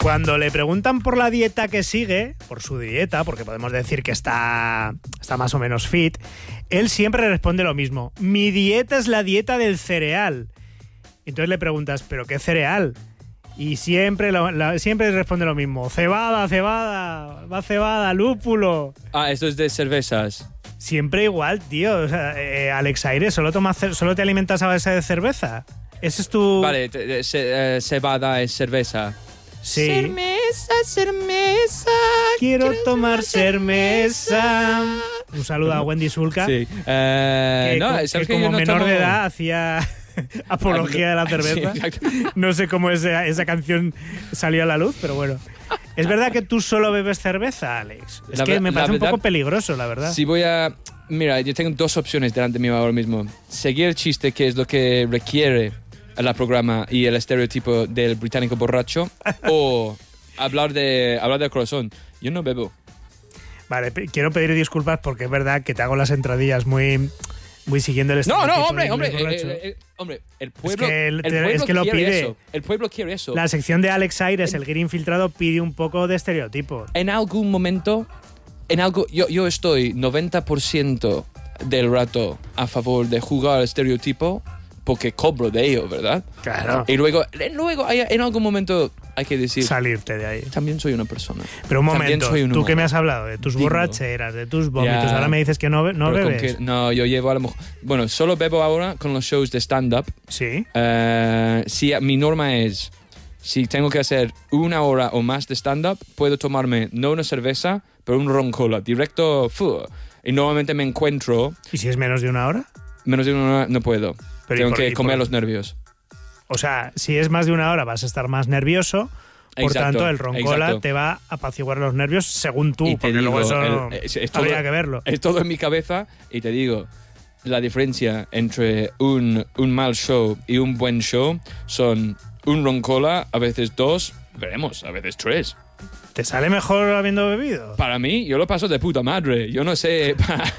Cuando le preguntan por la dieta que sigue, por su dieta, porque podemos decir que está más o menos fit, él siempre responde lo mismo. Mi dieta es la dieta del cereal. Entonces le preguntas, ¿pero qué cereal? Y siempre responde lo mismo. Cebada, lúpulo. Ah, esto es de cervezas. Siempre igual, tío. O sea, Alex Aire, ¿solo te alimentas a base de cerveza? Ese es tu... Vale, cebada es cerveza. Sí. Cermesa. Quiero tomar cermesa. Un saludo a Wendy Sulca. Sí. Que como menor de edad hacía apología de la cerveza. Sí, no sé cómo esa canción salió a la luz, pero bueno. ¿Es verdad que tú solo bebes cerveza, Alex? Es que me parece un poco peligroso, la verdad. Si Mira, yo tengo dos opciones delante mío ahora mismo. Seguir el chiste, que es lo que requiere el programa y el estereotipo del británico borracho, o hablar del corazón. Yo no bebo. Vale, quiero pedir disculpas porque es verdad que te hago las entradillas muy siguiendo el estereotipo. No, hombre, el pueblo, es que lo pide. Eso. El pueblo quiere eso. La sección de Alex Aires, el guiri infiltrado, pide un poco de estereotipo. En algún momento, yo estoy 90% del rato a favor de jugar al estereotipo porque cobro de ello, ¿verdad? Claro. Y luego en algún momento hay que decir... Salirte de ahí. También soy una persona. Pero un momento, tú que me has hablado de tus borracheras, de tus vómitos, ahora me dices que no bebes. No, yo llevo a lo mejor... Bueno, solo bebo ahora con los shows de stand-up. Sí. Sí, mi norma es... Si tengo que hacer 1 hora o más de stand-up, puedo tomarme no una cerveza, pero un ron cola. Directo, y normalmente me encuentro... ¿Y si es menos de 1 hora? Menos de 1 hora no puedo. Tengo que comer los nervios. O sea, si es más de 1 hora vas a estar más nervioso, por tanto el roncola te va a apaciguar los nervios según tú, porque luego eso habría que verlo. Es todo en mi cabeza y te digo, la diferencia entre un mal show y un buen show son un roncola, a veces 2, veremos, a veces 3. ¿Te sale mejor habiendo bebido? Para mí, yo lo paso de puta madre. Yo no sé...